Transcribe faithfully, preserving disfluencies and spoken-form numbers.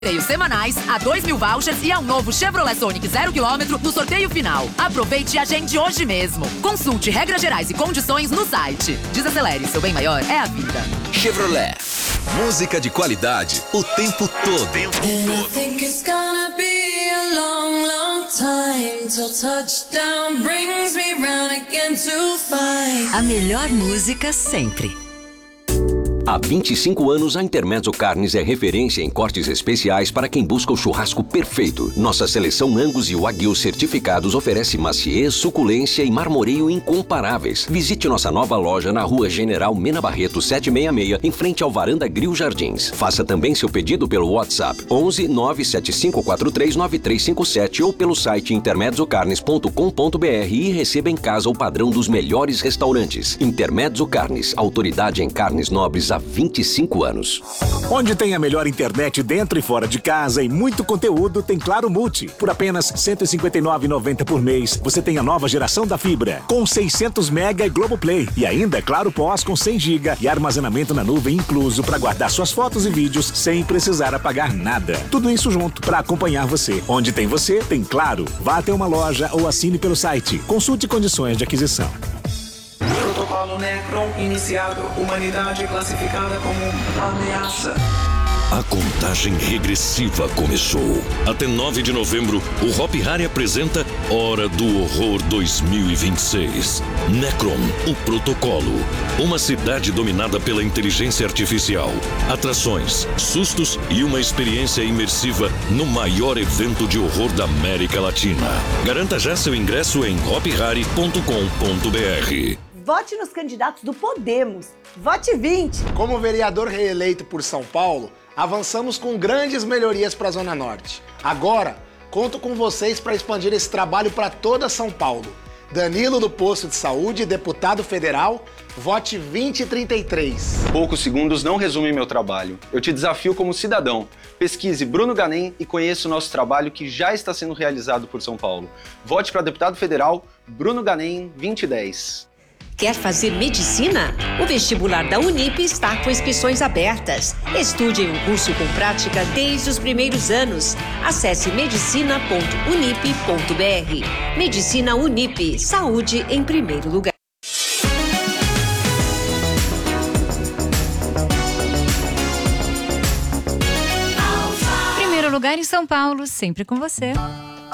Sorteios semanais, a dois mil vouchers e a um novo Chevrolet Sonic zero quilômetro no sorteio final. Aproveite e agende hoje mesmo. Consulte regras gerais e condições no site. Desacelere, seu bem maior é a vida. Chevrolet. Música de qualidade o tempo todo. Tempo A melhor música sempre. Há vinte e cinco anos, a Intermezzo Carnes é referência em cortes especiais para quem busca o churrasco perfeito. Nossa seleção Angus e Wagyu certificados oferece maciez, suculência e marmoreio incomparáveis. Visite nossa nova loja na Rua General Mena Barreto setecentos e sessenta e seis, em frente ao Varanda Grill Jardins. Faça também seu pedido pelo WhatsApp onze nove sete cinco quatro três nove três cinco sete ou pelo site intermezzo carnes ponto com ponto br e receba em casa o padrão dos melhores restaurantes. Intermezzo Carnes, autoridade em carnes nobres há vinte e cinco anos. Onde tem a melhor internet dentro e fora de casa e muito conteúdo, tem Claro Multi. Por apenas cento e cinquenta e nove reais e noventa centavos por mês, você tem a nova geração da fibra, com seiscentos mega e Globoplay. E ainda Claro Pós com cem gigas e armazenamento na nuvem incluso para guardar suas fotos e vídeos sem precisar apagar nada. Tudo isso junto para acompanhar você. Onde tem você, tem Claro. Vá até uma loja ou assine pelo site. Consulte condições de aquisição. Protocolo Necron iniciado. Humanidade classificada como ameaça. A contagem regressiva começou. Até nove de novembro, o Hop Hari apresenta Hora do Horror dois mil e vinte e seis. Necron, o protocolo. Uma cidade dominada pela inteligência artificial. Atrações, sustos e uma experiência imersiva no maior evento de horror da América Latina. Garanta já seu ingresso em hop hari ponto com ponto br. Vote nos candidatos do Podemos. Vote vinte. Como vereador reeleito por São Paulo, avançamos com grandes melhorias para a Zona Norte. Agora, conto com vocês para expandir esse trabalho para toda São Paulo. Danilo do Posto de Saúde, deputado federal, vote vinte e trinta e três. Poucos segundos não resumem meu trabalho. Eu te desafio como cidadão. Pesquise Bruno Ganem e conheça o nosso trabalho que já está sendo realizado por São Paulo. Vote para deputado federal Bruno Ganem vinte e dez. Quer fazer medicina? O vestibular da Unip está com inscrições abertas. Estude em um curso com prática desde os primeiros anos. Acesse medicina ponto unip ponto br. Medicina Unip. Saúde em primeiro lugar. Primeiro lugar em São Paulo, sempre com você.